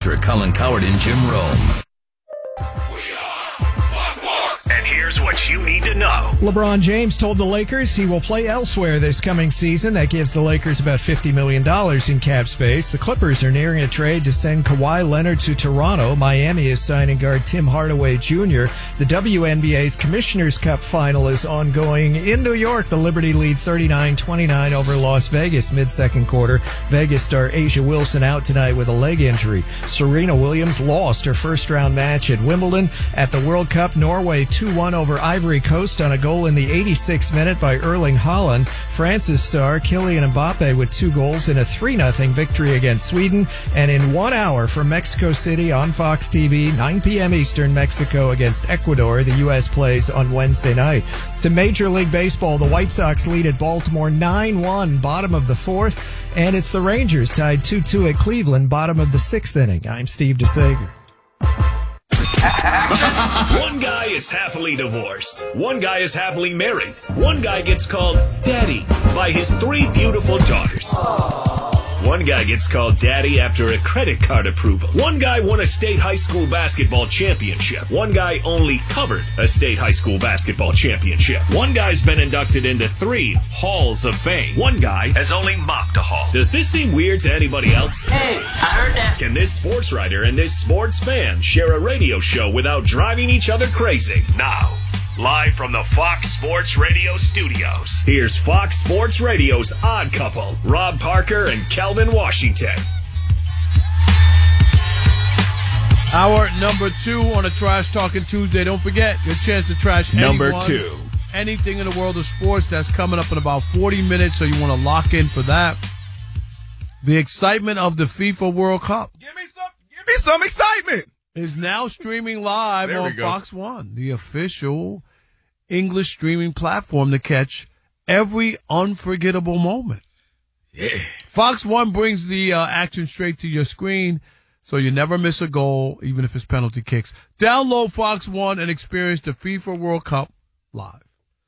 Patrick, Colin Coward, and Jim Rome. And here's what you need to know. LeBron James told the Lakers he will play elsewhere this coming season. That gives the Lakers about $50 million in cap space. The Clippers are nearing a trade to send Kawhi Leonard to Toronto. Miami is signing guard Tim Hardaway Jr. The WNBA's Commissioner's Cup final is ongoing in New York. The Liberty lead 39-29 over Las Vegas mid-second quarter. Vegas star Asia Wilson out tonight with a leg injury. Serena Williams lost her first-round match at Wimbledon. At the World Cup, Norway 2-1 over Ivory Coast on a goal in the 86th minute by Erling Haaland. France's star Kylian Mbappe with 2 goals in a 3-0 victory against Sweden. And in 1 hour from Mexico City on Fox TV, 9 p.m. Eastern, Mexico against Ecuador. The U.S. plays on Wednesday night. To Major League Baseball, the White Sox lead at Baltimore 9-1, bottom of the 4th. And it's the Rangers tied 2-2 at Cleveland, bottom of the 6th inning. I'm Steve DeSager. One guy is happily divorced. One guy is happily married. One guy gets called Daddy by his 3 beautiful daughters. One guy gets called Daddy after a credit card approval. One guy won a state high school basketball championship. One guy only covered a state high school basketball championship. One guy's been inducted into 3 halls of fame. One guy has only mopped a hall. Does this seem weird to anybody else? Hey, I heard that. Can this sports writer and this sports fan share a radio show without driving each other crazy? Now, live from the Fox Sports Radio studios, here's Fox Sports Radio's Odd Couple, Rob Parker and Kelvin Washington. Hour number 2 on a Trash Talking Tuesday. Don't forget your chance to trash Number anyone, 2. anything in the world of sports. That's coming up in about 40 minutes, so you want to lock in for that. The excitement of the FIFA World Cup. Give me some excitement. Is now streaming live on Fox One, the official English streaming platform to catch every unforgettable moment. Yeah. Fox One brings the action straight to your screen, so you never miss a goal, even if it's penalty kicks. Download Fox One and experience the FIFA World Cup live.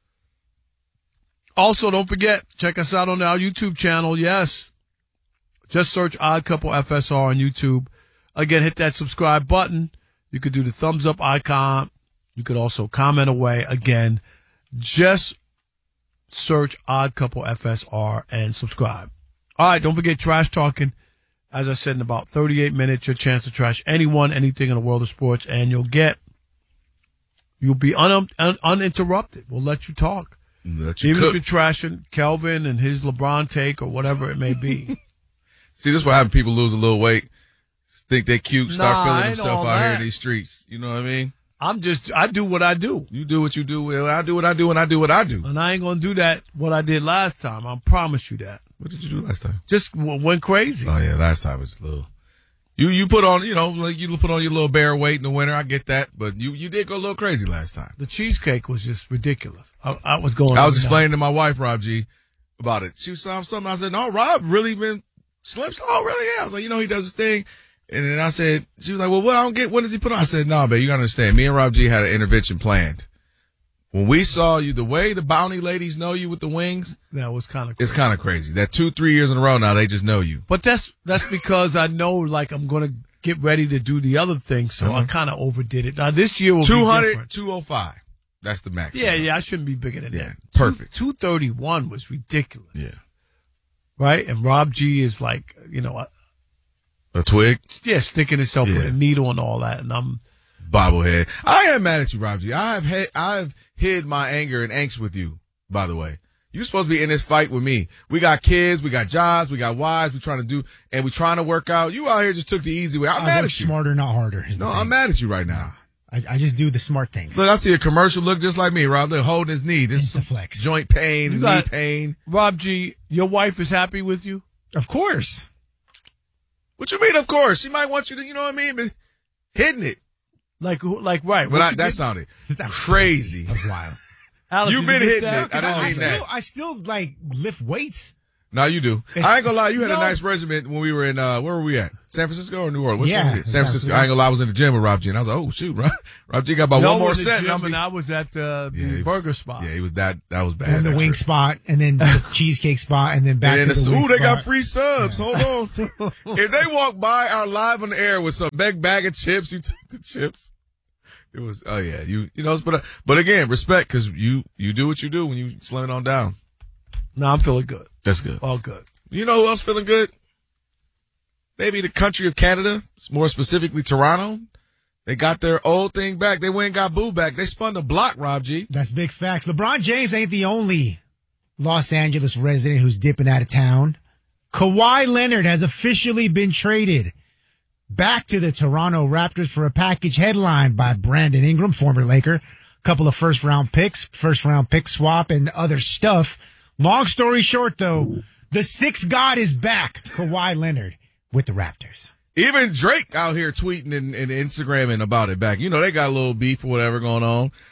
Also, don't forget, check us out on our YouTube channel. Yes. Just search Odd Couple FSR on YouTube. Again, hit that subscribe button. You could do the thumbs up icon. You could also comment away. Again, just search Odd Couple FSR and subscribe. All right, don't forget Trash Talking. As I said, in about 38 minutes, your chance to trash anyone, anything in the world of sports, and you'll be uninterrupted. We'll let you talk. Even if you're trashing Kelvin and his LeBron take or whatever it may be. See, this is what happens. People lose a little weight. Think they cute, start feeling themselves out here in these streets. You know what I mean? I do what I do. You do what you do. Well, I do what I do, and I do what I do. And I ain't going to do that, what I did last time. I promise you that. What did you do last time? Just went crazy. Oh, yeah, last time was a little. You put on, like you put on your little bear weight in the winter. I get that. But you did go a little crazy last time. The cheesecake was just ridiculous. I was explaining to my wife, Rob G, about it. She saw something. I said, no, Rob really been slim. Oh, really? Yeah. I was like, he does his thing. And then I said, she was like, well, what I don't get, what does he put on? I said, no, babe, you gotta understand. Me and Rob G had an intervention planned. When we saw you, the way the bounty ladies know you with the wings. That was kind of crazy. It's kind of crazy. That 2-3 years in a row now, they just know you. But that's because I know, like, I'm going to get ready to do the other thing, so I kind of overdid it. Now, this year will 200, be different. 205. That's the max. Yeah, I shouldn't be bigger than that. Perfect. 231 was ridiculous. Yeah. Right? And Rob G is like, a twig? Yeah, sticking himself with a needle and all that, and I'm bobblehead. I am mad at you, Rob G. I've hid my anger and angst with you, by the way. You're supposed to be in this fight with me. We got kids, we got jobs, we got wives, we're trying to work out. You out here just took the easy way. I'm mad at you. Smarter, not harder. No, I'm mad at you right now. I just do the smart things. Look, I see a commercial look just like me, Rob. Look, holding his knee. This is flex. Joint pain, knee pain. Rob G, your wife is happy with you? Of course. What you mean, of course? She might want you to, you know what I mean, but hitting it. Like right. But that sounded crazy. That's wild. Alex, You've been hitting it. I still like lift weights. No, you do. I ain't gonna lie. You had a nice regimen when we were in, where were we at? San Francisco or New Orleans? Which one we did? San Francisco. I ain't gonna lie. I was in the gym with Rob G, and I was like, oh, shoot, Rob G got about one more set. And I was at the burger spot. Yeah, he was that was bad. And the wing spot, and then the cheesecake spot, and then back to the wing spot. Ooh, they got free subs. Yeah. Hold on. If they walk by our live on the air with some big bag of chips, you take the chips. It was, oh yeah, you know, but again, respect, because you do what you do when you slam it on down. No, I'm feeling good. That's good. All good. You know who else feeling good? Maybe the country of Canada, more specifically Toronto. They got their old thing back. They went and got Boo back. They spun the block, Rob G. That's big facts. LeBron James ain't the only Los Angeles resident who's dipping out of town. Kawhi Leonard has officially been traded back to the Toronto Raptors for a package headlined by Brandon Ingram, former Laker, a couple of first-round pick swap, and other stuff. Long story short, though, the sixth god is back, Kawhi Leonard, with the Raptors. Even Drake out here tweeting and Instagramming about it back. You know, they got a little beef or whatever going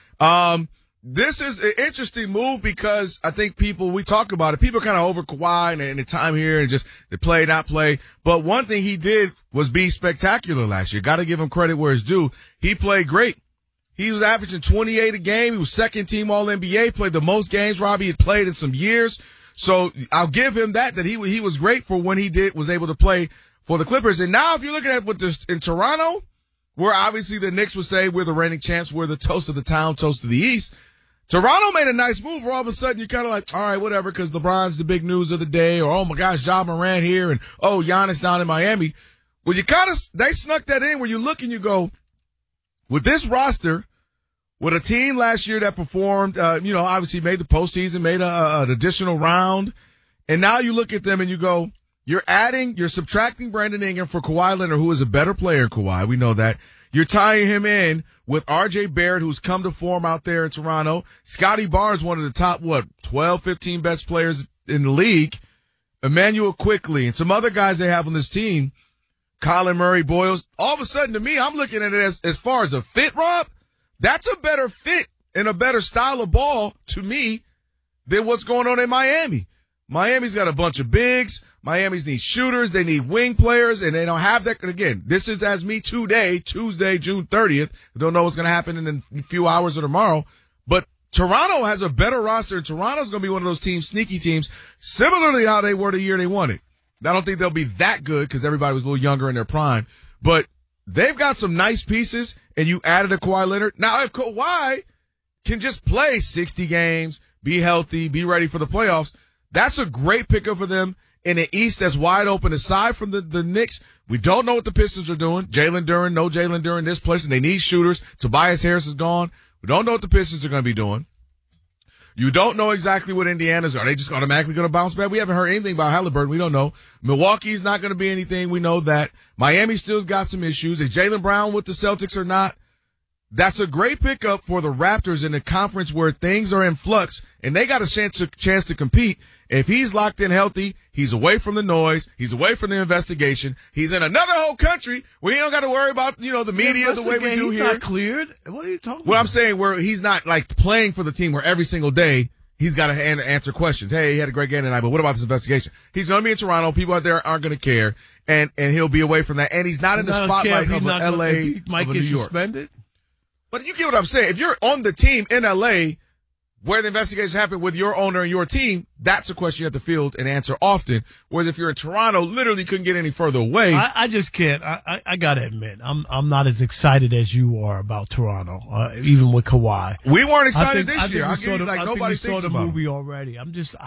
on. This is an interesting move because I think we talk about it. People are kind of over Kawhi and the time here and just they play, not play. But one thing he did was be spectacular last year. Got to give him credit where it's due. He played great. He was averaging 28 a game. He was second team All-NBA, played the most games Robbie had played in some years. So I'll give him that he was great for when was able to play for the Clippers. And now if you're looking at what this in Toronto, where obviously the Knicks would say we're the reigning champs, we're the toast of the town, toast of the East. Toronto made a nice move where all of a sudden you're kind of like, all right, whatever, because LeBron's the big news of the day, or oh my gosh, Ja Morant here, and oh, Giannis down in Miami. Well, they snuck that in where you look and you go, with this roster, with a team last year that performed, obviously made the postseason, made an additional round, and now you look at them and you go, you're subtracting Brandon Ingram for Kawhi Leonard, who is a better player than Kawhi. We know that. You're tying him in with R.J. Barrett, who's come to form out there in Toronto. Scotty Barnes, one of the top, 12, 15 best players in the league. Emmanuel Quickley and some other guys they have on this team. Colin Murray, Boyles. All of a sudden, to me, I'm looking at it as far as a fit, Rob. That's a better fit and a better style of ball to me than what's going on in Miami. Miami's got a bunch of bigs. Miami's need shooters. They need wing players, and they don't have that. Again, this is as me today, Tuesday, June 30th. I don't know what's going to happen in a few hours or tomorrow. But Toronto has a better roster, and Toronto's going to be one of those teams, sneaky teams, similarly to how they were the year they won it. I don't think they'll be that good because everybody was a little younger in their prime. But they've got some nice pieces, and you added a Kawhi Leonard. Now, if Kawhi can just play 60 games, be healthy, be ready for the playoffs, that's a great pickup for them in an East that's wide open. Aside from the Knicks, we don't know what the Pistons are doing. Jalen Duren this place, and they need shooters. Tobias Harris is gone. We don't know what the Pistons are going to be doing. You don't know exactly what Indiana's are. They just automatically going to bounce back? We haven't heard anything about Halliburton. We don't know. Milwaukee's not going to be anything. We know that. Miami still's got some issues. Is Jaylen Brown with the Celtics or not? That's a great pickup for the Raptors in a conference where things are in flux, and they got a chance to compete. If he's locked in healthy, he's away from the noise, he's away from the investigation, he's in another whole country where he don't got to worry about, the media the way we do here. He's not cleared? What are you talking about? What I'm saying, where he's not like playing for the team where every single day he's got to answer questions. Hey, he had a great game tonight, but what about this investigation? He's going to be in Toronto. People out there aren't going to care, and he'll be away from that. And he's not in the spotlight of L.A. Might get suspended. But you get what I'm saying. If you're on the team in L.A., where the investigation happened with your owner and your team, that's a question you have to field and answer often. Whereas if you're in Toronto, literally couldn't get any further away. I just can't. I gotta admit, I'm not as excited as you are about Toronto, even with Kawhi. We weren't excited this year. Nobody thinks saw the about movie it. already.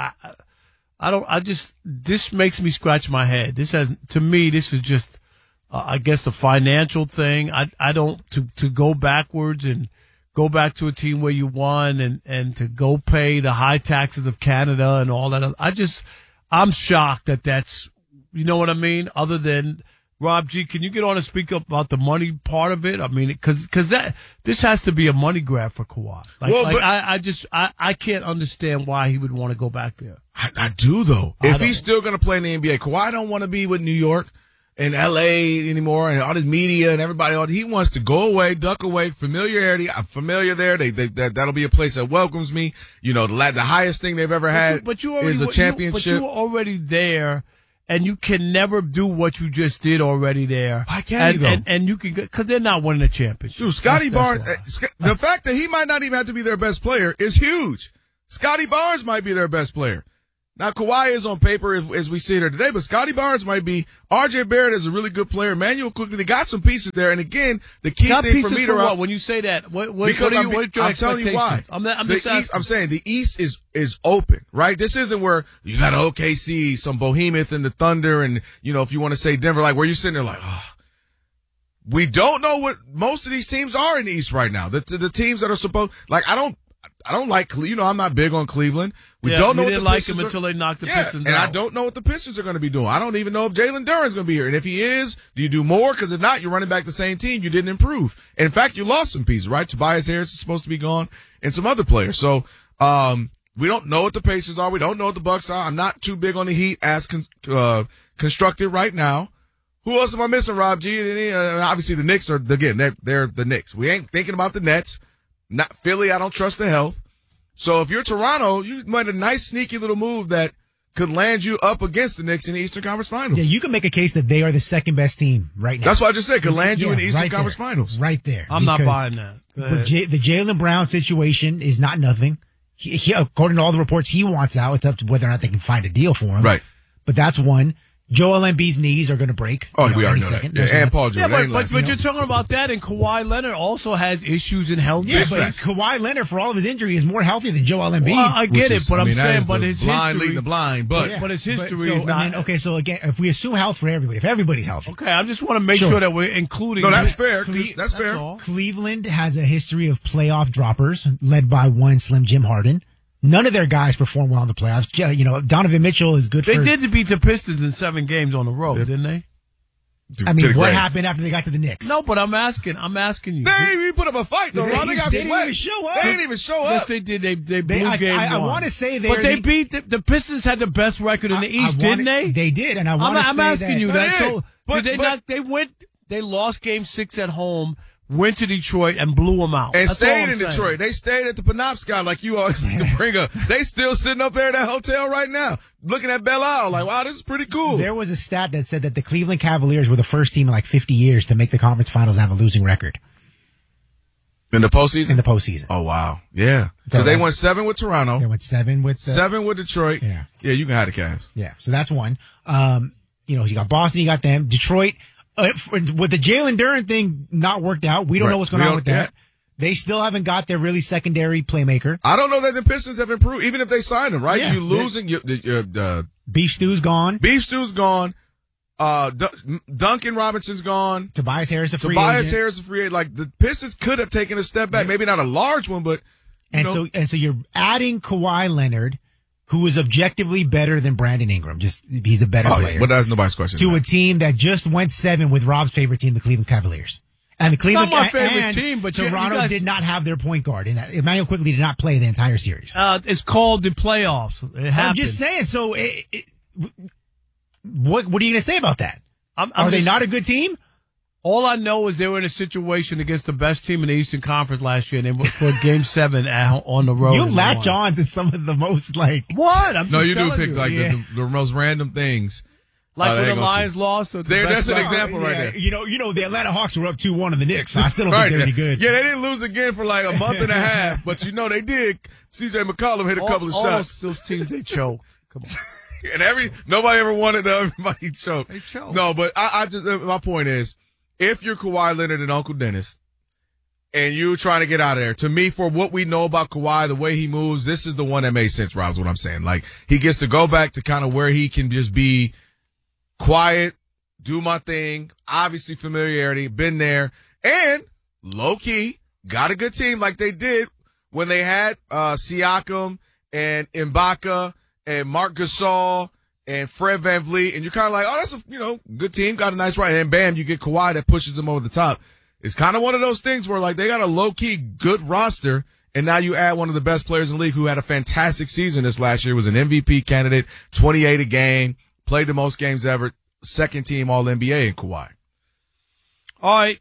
This makes me scratch my head. To me, this is just, I guess, a financial thing. I don't, to go backwards and go back to a team where you won and to go pay the high taxes of Canada and all that. I'm shocked that's, you know what I mean? Other than, Rob G, can you get on and speak up about the money part of it? I mean, cause this has to be a money grab for Kawhi. I can't understand why he would want to go back there. I do though. If he's still going to play in the NBA, Kawhi don't want to be with New York. in LA anymore and all this media and everybody. He wants to go away, duck away, familiarity. I'm familiar there. That'll be a place that welcomes me. You know, the highest thing they've ever had is a championship. But you were already there. And you can never do what you just did already there. Why can't he, though? And you can, because they're not winning a championship. Dude, Scotty Barnes, the fact that he might not even have to be their best player is huge. Scotty Barnes might be their best player. Now, Kawhi is on paper as we see here today, but Scotty Barnes might be. RJ Barrett is a really good player. Emmanuel Quickly, they got some pieces there. And again, the key thing for me to what? When you say that, what are your I'm telling you why. I'm just asking. I'm saying the East is open, right? This isn't where you got OKC, some behemoth and the Thunder, and you know, if you want to say Denver, like where you're sitting there like, oh. We don't know what most of these teams are in the East right now. The teams that are supposed, like I don't like, you know, I'm not big on Cleveland. We don't know what the Pistons them until they knock the Pistons and out. I don't know what the Pistons are going to be doing. I don't even know if Jalen Duren's going to be here. And if he is, do you do more? Because if not, you're running back the same team. You didn't improve. And in fact, you lost some pieces, right? Tobias Harris is supposed to be gone and some other players. So, we don't know what the Pacers are. We don't know what the Bucks are. I'm not too big on the Heat as constructed right now. Who else am I missing, Rob G? Obviously the Knicks are, again, they're the Knicks. We ain't thinking about the Nets. Not Philly, I don't trust the health. So if you're Toronto, you made a nice sneaky little move that could land you up against the Knicks in the Eastern Conference Finals. Yeah, you can make a case that they are the second best team right now. That's what I just said. Could land you in the Eastern Conference Finals. Right there. I'm not buying that. The Jaylen Brown situation is not nothing. He, according to all the reports, he wants out. It's up to whether or not they can find a deal for him. Right. But that's one. Joel Embiid's knees are going to break. Oh, we already know that. Yeah, and Paul George. Yeah, but you're talking about that, and Kawhi Leonard also has issues in health. Yeah, but Kawhi Leonard, for all of his injury, is more healthy than Joel Embiid. Well, I get it, but I'm saying, but his blind history, leading the blind, but his history is not. Okay, so again, if we assume health for everybody, if everybody's healthy, okay, I just want to make sure that we're including. No, that's fair. That's fair. All. Cleveland has a history of playoff droppers, led by one Slim Jim Harden. None of their guys perform well in the playoffs. You know, Donovan Mitchell is good. They did beat the Pistons in 7 games on the road, didn't they? I mean, what happened after they got to the Knicks? No, but I'm asking you. They put up a fight though, Ron. They got swept. They didn't even show up. They didn't even show up. Yes, they did. They blew game one. I want to say but they beat the Pistons had the best record in the East, didn't they? They did, and I'm asking you that. So, but they lost game 6 at home. Went to Detroit and blew them out. And stayed in Detroit. They stayed at the Penobscot like you always like to bring up. They still sitting up there at that hotel right now, looking at Belle Isle like, wow, this is pretty cool. There was a stat that said that the Cleveland Cavaliers were the first team in like 50 years to make the conference finals and have a losing record. In the postseason? In the postseason. Oh, wow. Yeah. Because they won 7 with Toronto. They went 7 with... 7 with Detroit. Yeah. Yeah, you can have the Cavs. Yeah, so that's one. You know, you got Boston, you got them. Detroit... with the Jalen Duren thing not worked out, we don't know what's going on with that. They still haven't got their really secondary playmaker. I don't know that the Pistons have improved, even if they signed him, right? Yeah, you losing. Beef Stew's gone. Beef Stew's gone. Duncan Robinson's gone. Tobias Harris a free agent. Like the Pistons could have taken a step back, maybe not a large one, but so you're adding Kawhi Leonard, who is objectively better than Brandon Ingram. Just he's a better player. But that's nobody's question. To a team that just went 7 with Rob's favorite team, the Cleveland Cavaliers. And the Cleveland not my favorite team, but Toronto you guys, did not have their point guard in that. Emmanuel Quickly did not play the entire series. It's called the playoffs. It happened. I'm just saying. So, what are you going to say about that? Are they not a good team? All I know is they were in a situation against the best team in the Eastern Conference last year, and they went for Game 7 on the road. You latch on to some of the most what? You do pick the most random things. Like when the Lions lost. That's an example right there. You know, the Atlanta Hawks were up 2-1 on the Knicks. So I still don't think they're any good. Yeah, they didn't lose again for like a month and a half, but they did. C.J. McCollum hit a couple of shots. Those teams, they choked. Come on. And nobody ever wanted everybody choked. They choked. No, but I just, my point is, if you're Kawhi Leonard and Uncle Dennis, and you're trying to get out of there, to me, for what we know about Kawhi, the way he moves, this is the one that makes sense, Rob, is what I'm saying. Like, he gets to go back to kind of where he can just be quiet, do my thing, obviously familiarity, been there, and low-key, got a good team like they did when they had Siakam and Ibaka and Marc Gasol and Fred VanVleet, and you're kind of like, oh, that's a, good team, got a nice run, and then bam, you get Kawhi that pushes them over the top. It's kind of one of those things where, like, they got a low-key good roster, and now you add one of the best players in the league who had a fantastic season this last year, was an MVP candidate, 28 a game, played the most games ever. second team All NBA in Kawhi. All right.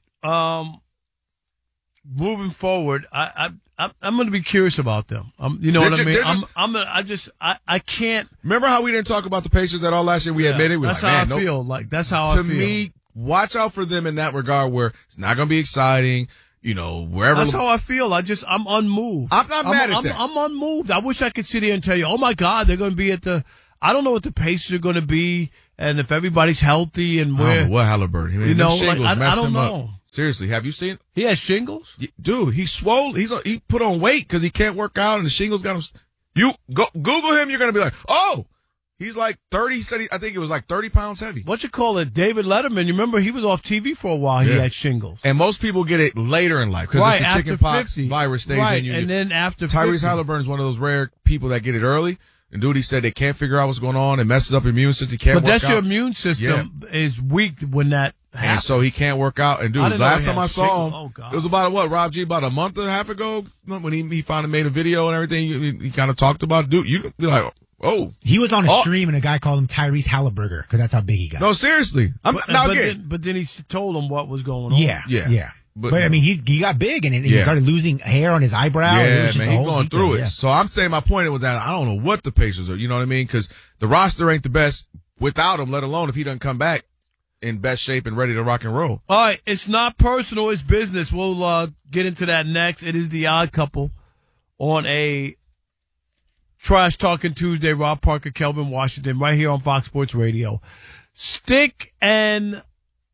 Moving forward, I'm going to be curious about them. You know what I mean? I can't. Remember how we didn't talk about the Pacers at all last year? We admitted we that's like, how man, I feel. Like that's how I feel. To me, watch out for them in that regard, where it's not going to be exciting. You know, wherever. That's how I feel. I'm unmoved. I'm not mad at that. I'm unmoved. I wish I could sit here and tell you, oh my God, they're going to be I don't know what the Pacers are going to be, and if everybody's healthy and where. I don't know what Halliburton. You know, like, I don't know. Up. Seriously, have you seen it? He has shingles? Dude, he's swole. He put on weight because he can't work out, and the shingles got him. You go Google him, you're going to be like, oh, he's like 30. He said I think it was like 30 pounds heavy. What you call it? David Letterman. You remember he was off TV for a while. He had shingles. And most people get it later in life because it's the chicken pox virus stays in you. And then after Tyrese Halliburton is one of those rare people that get it early. And dude, he said they can't figure out what's going on. It messes up your immune system. But that's your immune system is weak when that happens. And so he can't work out. And dude, last time I saw him, it was about Rob G, about a month and a half ago when he finally made a video and everything. He kind of talked about it. Dude, you can be like, oh. He was on a stream and a guy called him Tyrese Halliburger because that's how big he got. No, seriously. But then he told him what was going on. Yeah. But I mean, he got big and he started losing hair on his eyebrow. Yeah, man, he's going through it. Yeah. So I'm saying my point was that I don't know what the Pacers are. You know what I mean? Because the roster ain't the best without him, let alone if he doesn't come back in best shape and ready to rock and roll. All right, it's not personal, it's business. We'll get into that next. It is the Odd Couple on a Trash Talking Tuesday. Rob Parker, Kelvin Washington, right here on Fox Sports Radio. Stick and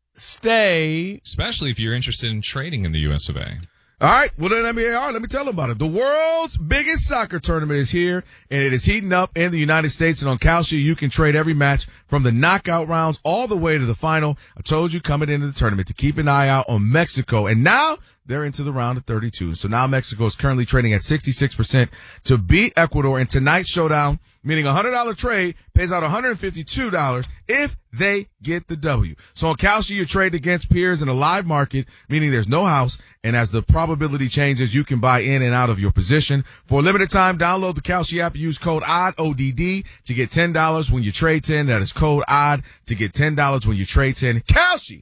stay. Especially if you're interested in trading in the US of A. All right, well then let me tell them about it. The world's biggest soccer tournament is here, and it is heating up in the United States. And on Kalshi, you can trade every match from the knockout rounds all the way to the final. I told you coming into the tournament to keep an eye out on Mexico, and now they're into the round of 32. So now Mexico is currently trading at 66% to beat Ecuador in tonight's showdown, meaning a $100 trade pays out $152 if they get the W. So on Kalshi, you trade against peers in a live market, meaning there's no house, and as the probability changes, you can buy in and out of your position. For a limited time, download the Kalshi app, use code ODD, ODD, to get $10 when you trade 10. That is code ODD to get $10 when you trade 10. Kalshi,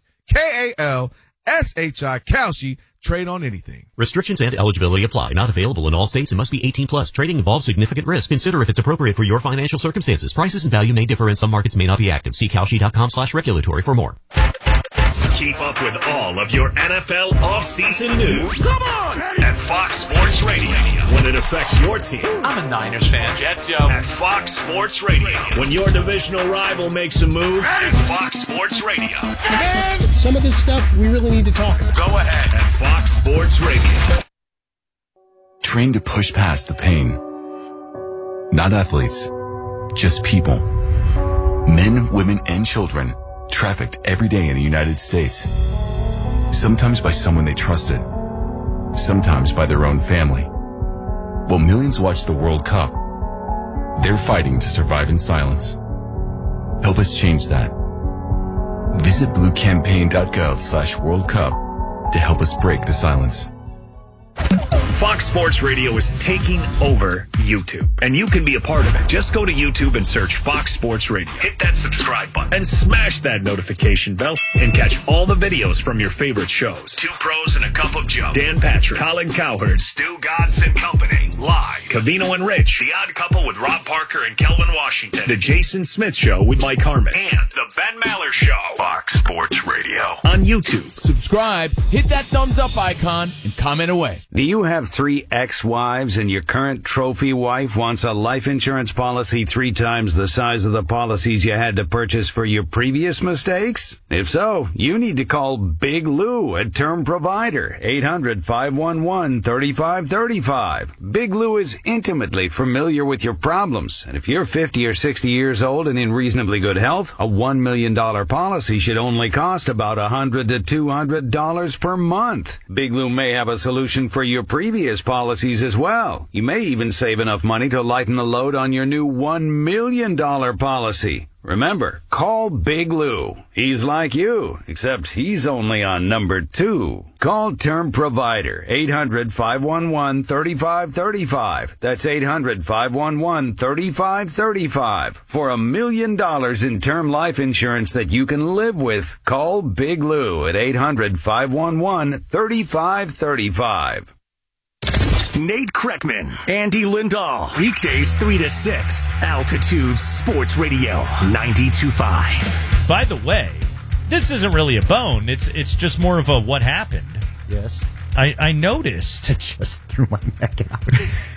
Kalshi, Kalshi. Trade on anything. Restrictions and eligibility apply. Not available in all states and must be 18 plus. Trading involves significant risk. Consider if it's appropriate for your financial circumstances. Prices and value may differ and some markets may not be active. See Kalshi.com/regulatory for more. Keep up with all of your NFL offseason news. Come on! At Fox Sports Radio. When it affects your team. I'm a Niners fan. Jets, yo. At Fox Sports Radio. When your divisional rival makes a move. At Fox Sports Radio. Man, some of this stuff we really need to talk about. Go ahead. At Fox Sports Radio. Train to push past the pain. Not athletes, just people. Men, women, and children trafficked every day in the United States. Sometimes by someone they trusted. Sometimes by their own family. While millions watch the World Cup, they're fighting to survive in silence. Help us change that. Visit bluecampaign.gov/World Cup to help us break the silence. Fox Sports Radio is taking over YouTube, and you can be a part of it. Just go to YouTube and search Fox Sports Radio. Hit that subscribe button and smash that notification bell and catch all the videos from your favorite shows. Two Pros and a Cup of Joe. Dan Patrick, Colin Cowherd, Stu Godson Company. Live. Cavino and Rich. The Odd Couple with Rob Parker and Kelvin Washington. The Jason Smith Show with Mike Harmon. And the Ben Maller Show. Fox Sports Radio. On YouTube. Subscribe, hit that thumbs up icon, and comment away. Do you have 3 ex-wives and your current trophy wife wants a life insurance policy 3 times the size of the policies you had to purchase for your previous mistakes? If so, you need to call Big Lou at Term Provider, 800-511-3535. Big Lou is intimately familiar with your problems, and if you're 50 or 60 years old and in reasonably good health, a $1 million policy should only cost about $100 to $200 per month. Big Lou may have a solution for your previous previous policies as well. You may even save enough money to lighten the load on your new $1 million policy. Remember, call Big Lou. He's like you, except he's only on number 2. Call Term Provider, 800-511-3535. That's 800-511-3535. For $1 million in term life insurance that you can live with, call Big Lou at 800-511-3535. Nate Kreckman, Andy Lindahl. Weekdays 3 to 6. Altitude Sports Radio 92.5. By the way, this isn't really a bone. It's just more of a what happened. Yes. I noticed. I just threw my neck out.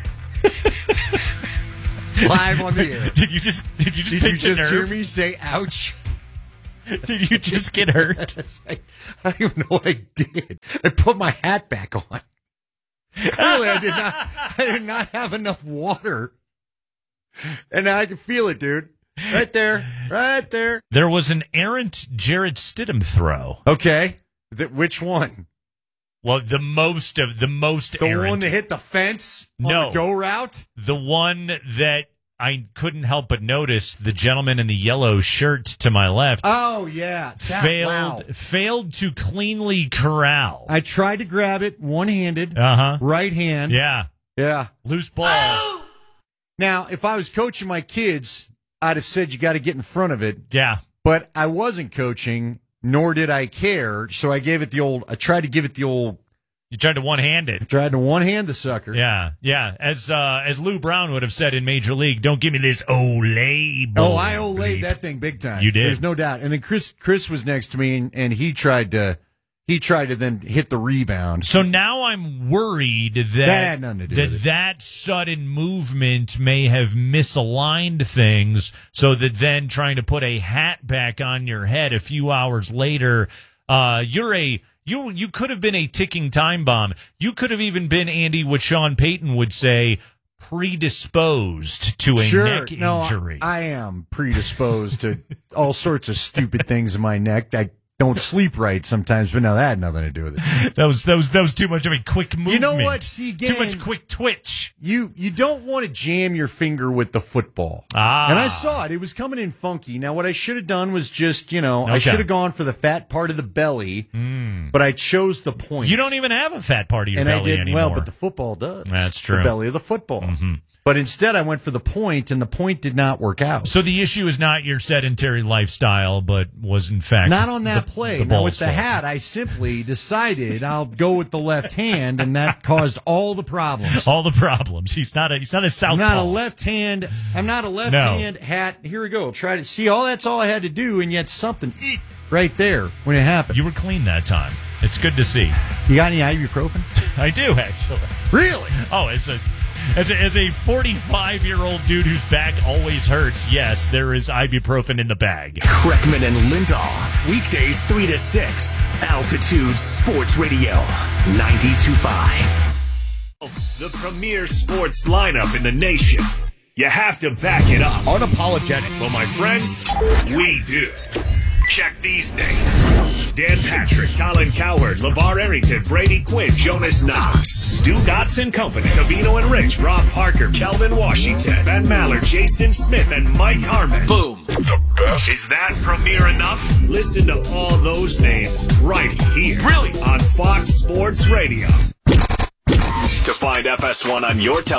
Live on the air. Did you just hear me say ouch? Did you just get hurt? I don't even know what I did. I put my hat back on. Clearly, I did not have enough water. And now I can feel it, dude. Right there. There was an errant Jarrett Stidham throw. Okay. Which one? Well, the most errant. The one that hit the fence on the go route? The one that I couldn't help but notice, the gentleman in the yellow shirt to my left. Oh, yeah. Failed to cleanly corral. I tried to grab it one-handed. Right hand. Yeah. Loose ball. Oh! Now, if I was coaching my kids, I'd have said you got to get in front of it. Yeah. But I wasn't coaching, nor did I care, so I tried to give it the old... You tried to one-hand it. Tried to one-hand the sucker. Yeah. As Lou Brown would have said in Major League, don't give me this Olay ball. Oh, I Olayed that thing big time. You did. There's no doubt. And then Chris was next to me, and he tried to then hit the rebound. So now I'm worried that had nothing to do with it. That sudden movement may have misaligned things, so that then trying to put a hat back on your head a few hours later, You could have been a ticking time bomb. You could have even been, Andy, what Sean Payton would say, predisposed to a neck injury. I am predisposed to all sorts of stupid things in my neck. I don't sleep right sometimes, but no, that had nothing to do with it. That was too much of a quick movement. You know what? See, again, too much quick twitch. You don't want to jam your finger with the football. And I saw it. It was coming in funky. Now, what I should have done was just, I should have gone for the fat part of the belly, but I chose the point. You don't even have a fat part of your belly anymore. Well, but the football does. That's true. The belly of the football. Mm-hmm. But instead, I went for the point, and the point did not work out. So the issue is not your sedentary lifestyle, but was, in fact, not on that play. Now, with the hat, I simply decided I'll go with the left hand, and that caused all the problems. All the problems. He's not a southpaw. I'm not a left hand hat. Here we go. Try to see. That's all I had to do, and yet something right there when it happened. You were clean that time. It's good to see. You got any ibuprofen? I do, actually. Really? Oh, As a 45-year-old dude whose back always hurts, yes, there is ibuprofen in the bag. Kreckman and Lindahl. Weekdays 3 to 6. Altitude Sports Radio 92.5. The premier sports lineup in the nation. You have to back it up. Unapologetic. Well, my friends, we do. Check these names. Dan Patrick, Colin Cowherd, LeVar Arrington, Brady Quinn, Jonas Knox, Stu Dotson Company, Cavino and Rich, Rob Parker, Kelvin Washington, Ben Maller, Jason Smith, and Mike Harmon. Boom. The best. Is that premier enough? Listen to all those names right here. Really? On Fox Sports Radio. To find FS1 on your television.